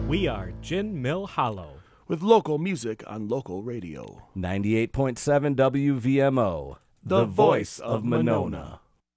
We are Gin Mill Hollow. With local music on local radio. 98.7 WVMO, the voice of Monona.